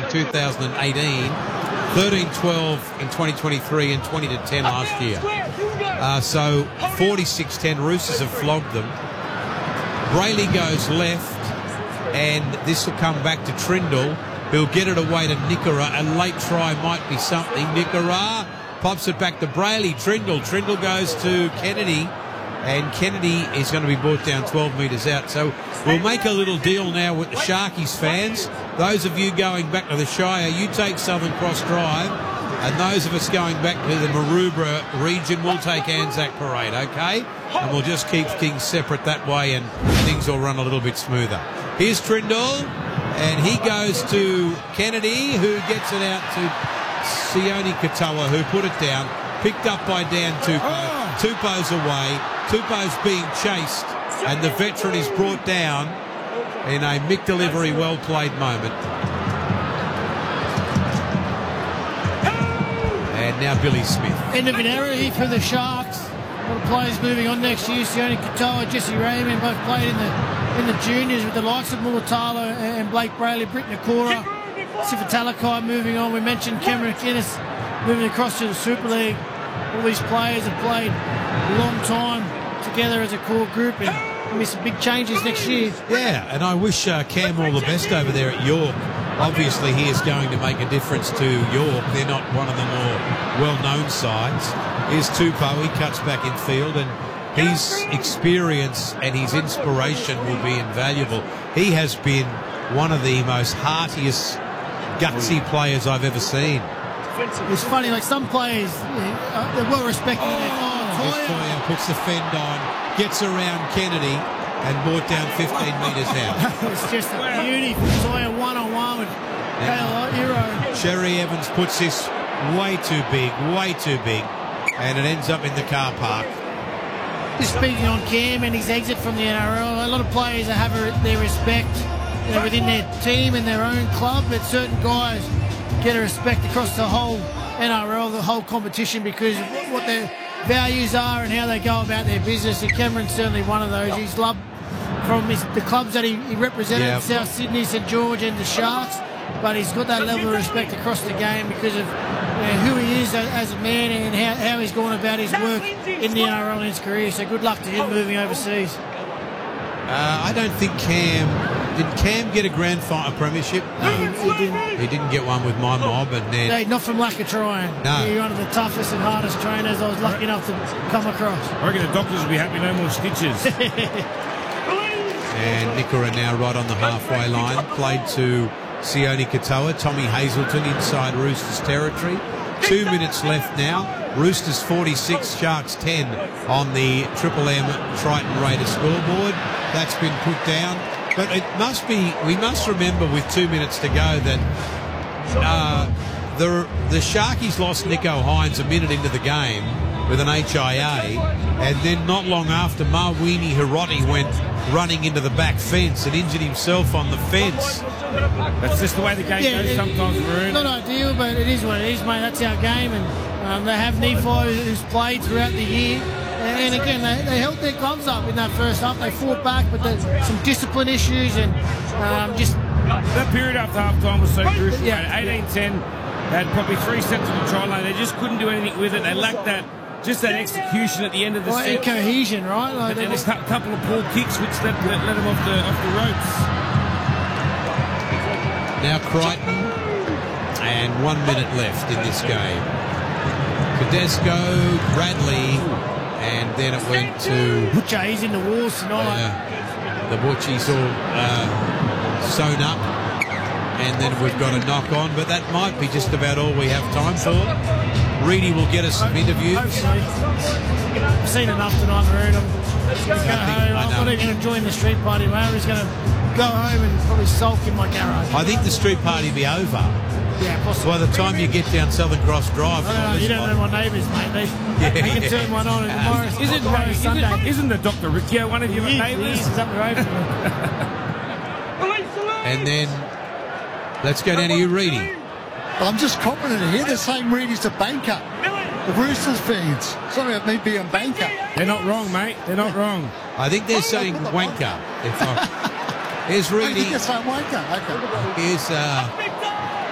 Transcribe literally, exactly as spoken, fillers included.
two thousand eighteen, thirteen twelve in twenty twenty-three, and twenty to ten last year. Uh, so forty-six ten, Roosters have flogged them. Brayley goes left, and this will come back to Trindle, who'll get it away to Nickera. A late try might be something. Nickera pops it back to Brayley. Trindle. Trindle goes to Kennedy, and Kennedy is going to be brought down twelve metres out. So we'll make a little deal now with the Sharkies fans. Those of you going back to the Shire, you take Southern Cross Drive, and those of us going back to the Maroubra region, we'll take Anzac Parade, okay? And we'll just keep things separate that way, and things will run a little bit smoother. Here's Trindle, and he goes to Kennedy, who gets it out to Sione Katoa, who put it down, picked up by Dan Tupou. Oh. Tupou's away. Tupou's being chased, and the veteran is brought down in a Mick delivery, well-played moment. And now Billy Smith. End of an era here for the Sharks. A lot of players moving on next year. Sione Katoa, Jesse Raymond both played in the in the juniors with the likes of Mulatalo and Blake Brayley, Britt Nakora, Sifatalakai moving on. We mentioned Cameron Guinness moving across to the Super League. All these players have played a long time together as a core group, and there'll be some big changes next year. Yeah, and I wish uh, Cam all the best over there at York. Obviously, he is going to make a difference to York. They're not one of the more well-known sides. Here's Tupou. He cuts back in field, and his experience and his inspiration will be invaluable. He has been one of the most heartiest, gutsy players I've ever seen. It's funny, like some players, uh, they're well respected. Oh, oh, Toya puts the fend on, gets around Kennedy, and brought down fifteen metres out. It's just a beauty for Toya one-on-one with Kale Hero. Sherry Evans puts this way too big, way too big, and it ends up in the car park. Just speaking on Cam and his exit from the N R L, a lot of players have their respect, you know, within their team and their own club, but certain guys get a respect across the whole N R L, the whole competition, because of what their values are and how they go about their business. And Cameron's certainly one of those. He's loved from his, the clubs that he, he represented, yeah. South Sydney, St George and the Sharks, but he's got that level of respect across the game because of, you know, who he is as a man and how, how he's gone about his work in the N R L in his career. So good luck to him moving overseas. Uh, I don't think Cam... Did Cam get a grand final premiership? No, he, he didn't. He didn't get one with my mob, and then no, not from lack of trying. No. You're one of the toughest and hardest trainers I was lucky enough to come across. I reckon the doctors will be happy, no more stitches. And Nickera now right on the halfway line. Played to Sione Katoa. Tommy Hazelton inside Roosters territory. Two minutes left now. Roosters forty-six, Sharks ten on the Triple M Triton Raider scoreboard. That's been put down. But it must be, we must remember with two minutes to go that uh, the, the Sharkies lost Nicho Hines a minute into the game with an H I A, and then not long after, Mawini Hiroti went running into the back fence and injured himself on the fence. That's just the way the game yeah, goes it, sometimes, Maroon. Not ideal, but it is what it is, mate. That's our game, and um, they have Nephi who's played throughout the year. And again, they, they held their gloves up in that first half. They fought back, but there's some discipline issues and um, just... That period after half-time was so crucial. Yeah, eighteen ten, they had probably three steps to the try line. They just couldn't do anything with it. They lacked that, just that execution at the end of the well, set. cohesion, right? Like and a couple of poor kicks which let, let, let them off the, off the ropes. Now Crichton, and one minute left in this game. Tedesco, Bradley... And then it went to... Butcher, he's in the walls tonight. Uh, the Butchie's all uh, sewn up. And then we've got a knock on. But that might be just about all we have time for. Reedy will get us some interviews. Hopefully. I've seen enough tonight, Maroon. I'm going to go home. I'm not even going to join the street party, mate. I'm just going to go home and probably sulk in my garage. I think the street party will be over. Yeah, possibly. By the time you get down Southern Cross Drive... I don't know, you don't know my neighbours, mate. They, yeah, they can yeah. turn one on and tomorrow. Uh, isn't, tomorrow isn't, Sunday. Isn't the Doctor Riccio one of your he neighbours? He's up the road from me. And then, let's go down to you, Reedy. Well, I'm just confident here. They're saying Reedy's a banker. The Roosters fans. Sorry about me being a banker. They're not wrong, mate. They're not wrong. I think they're saying wanker. If I, here's Reedy. I think they're saying wanker. Okay. Here's... Uh,